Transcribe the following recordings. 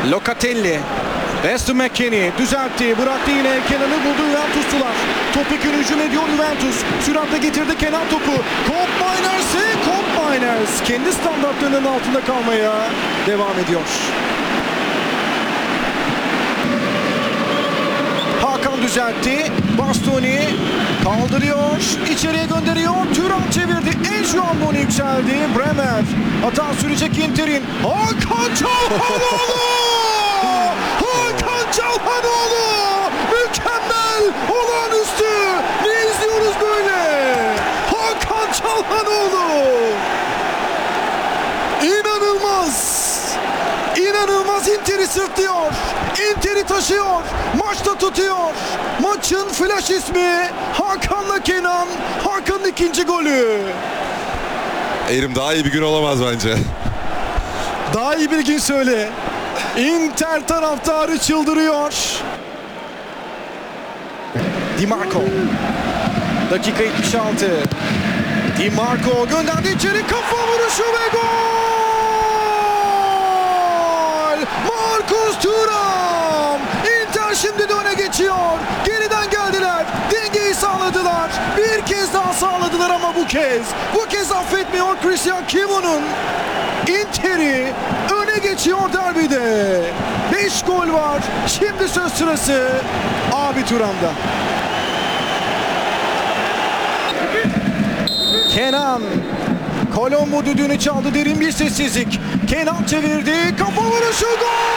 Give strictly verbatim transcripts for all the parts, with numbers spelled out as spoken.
Locatelli. Weston McKennie düzeltti. Bıraktı yine. Kenan'ı buldu Juventuslular. Topik'in hücum ediyor Juventus. Süratle getirdi Kenan topu. Koop Miners'e Koop Miners kendi standartlarının altında kalmaya devam ediyor. Hakan düzeltti. Bastoni kaldırıyor. İçeriye gönderiyor. Thuram çevirdi. Enjuamboni yükseldi. Bremer. Hata sürecek Inter'in. Hakan Çalhanoğlu! Hakan Çalhanoğlu! Mükemmel! Olağanüstü! Ne izliyoruz böyle? Hakan Çalhanoğlu! İnanılmaz! İnanılmaz, Inter'i sırtlıyor. Inter'i taşıyor. Maçta tutuyor. Maçın flash ismi Hakan'la Kenan. Hakan'ın ikinci golü. Erim daha iyi bir gün olamaz bence. Daha iyi bir gün söyle. Inter taraftarı çıldırıyor. Di Marco. Dakika yetmiş altı. Di Marco gönderdi içeri, kafa vuruşu ve gol! Marcus Thuram! Inter şimdi de öne geçiyor. Geriden geldiler. Dengeyi sağladılar. Bir kez daha sağladılar ama bu kez. Bu kez affetmiyor Christian Kimon'un. Inter'i öne geçiyor derbide. beş gol var. Şimdi söz sırası abi Thuram'da. Kenan. Colombo düdüğünü çaldı. Derin bir sessizlik. Kenan çevirdi. Kafa vuruşu, gol!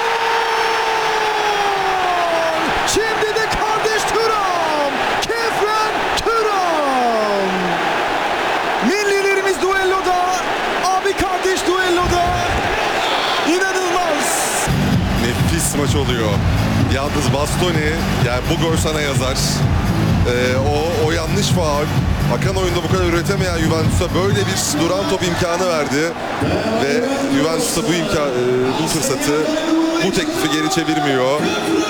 Şimdi de kardeş Thuram. Kefren Thuram. Millilerimiz duelloda. Abi kardeş duelloda. İnanılmaz. Nefis maç oluyor. Yalnız Bastoni, yani bu gol sana yazar. Ee, o, o yanlış faul. Akan oyunda bu kadar üretemeyen Juventus'a böyle bir duran top imkanı verdi. Ve Juventus'a bu imkan, bu fırsatı, bu teklifi geri çevirmiyor.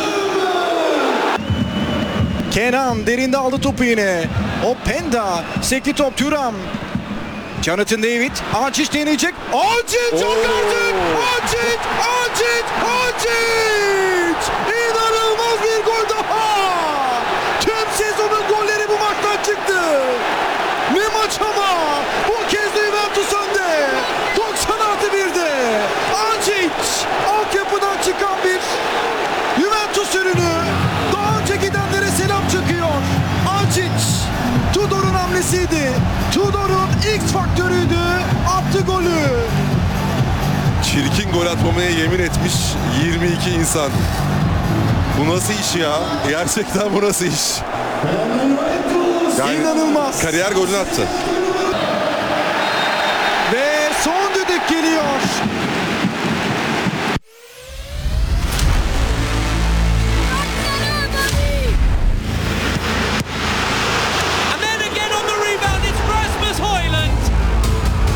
Kenan derinde aldı topu yine. Openda. Sekli top Thuram. Jonathan David. Acic deneyecek. Acic çok artık. Acic. Acic. Acic. İnanılmaz bir gol daha. Tüm sezonun golleri bu maçtan çıktı. Ne maç ama. Bu kez de Juventus önde. doksan artı birde. Acic. Altyapıdan çıkan bir Juventus ürünü. Daha önce gidenlere selam çakıyor. Acic. Tudor'un hamlesiydi. Tudor'un X faktörüydü. Attı golü. Çirkin gol atmamaya yemin etmiş yirmi iki insan. Bu nasıl iş ya? Gerçekten bu nasıl iş? Yani İnanılmaz. kariyer golünü attı.